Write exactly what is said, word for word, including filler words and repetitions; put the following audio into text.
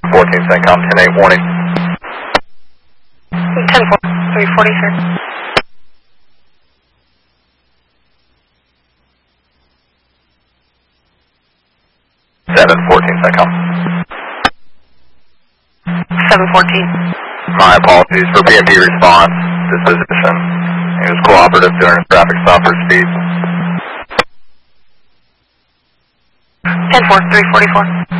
fourteen CENTCOM, ten eight warning. ten four, three forty, sir. seven fourteen CENTCOM. seven fourteen. My apologies for P M D response, disposition. He was cooperative during a traffic stop for speed. ten four, three forty-four.